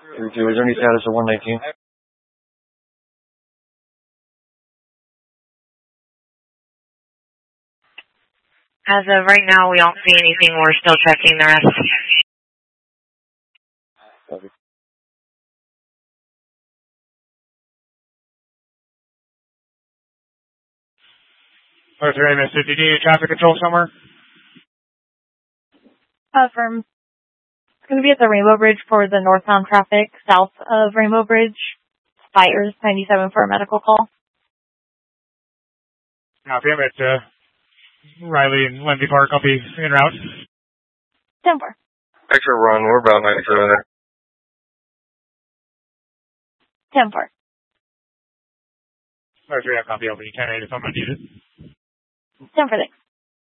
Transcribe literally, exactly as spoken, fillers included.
three two, is there any status of one nineteen? As of right now, we don't see anything. We're still checking the rest. Copy. North Raymond City, do you need traffic control somewhere? Affirm. It's going to be at the Rainbow Bridge for the northbound traffic, south of Rainbow Bridge. Spires ninety-seven for a medical call. Copy, I'm at uh, Riley and Lindsay Park. I'll be en route. ten four. Extra run, we're about ninety-seven there. ten four. North Raymond, copy, open. You ten eight if I'm going to need it. ten four six.